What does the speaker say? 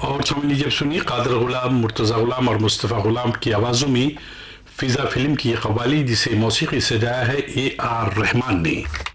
और सामने जब सुनिए कादर गुलाम, मुर्तज़ा गुलाम और मुस्तफ़ा गुलाम की आवाज़ों में फिजा फिल्म की ये कव्वाली, जिसे मौसीकी सजाया है A R रहमान ने।